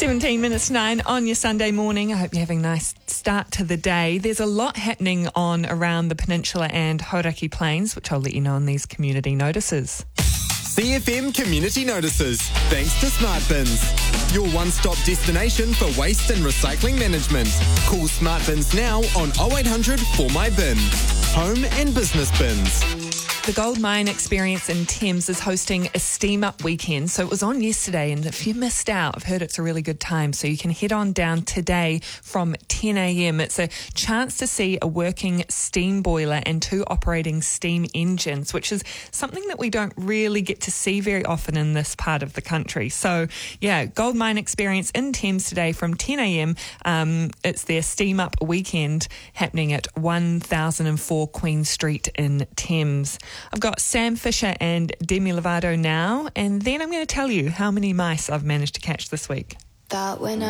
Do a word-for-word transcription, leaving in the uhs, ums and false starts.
seventeen minutes to nine on your Sunday morning. I hope you're having a nice start to the day. There's a lot happening on around the peninsula and Hauraki Plains, which I'll let you know in these community notices. C F M Community Notices, thanks to Smart Bins. Your one-stop destination for waste and recycling management. Call Smart Bins now on oh eight hundred for my bin. Home and business bins. The Gold Mine Experience in Thames is hosting a Steam Up weekend. So it was on yesterday, and if you missed out, I've heard it's a really good time. So you can head on down today from ten a.m. It's a chance to see a working steam boiler and two operating steam engines, which is something that we don't really get to see very often in this part of the country. So, yeah, Gold Mine Experience in Thames today from ten a.m. Um, it's their Steam Up weekend happening at one thousand four Queen Street in Thames. I've got Sam Fisher and Demi Lovato now, and then I'm going to tell you how many mice I've managed to catch this week. That when I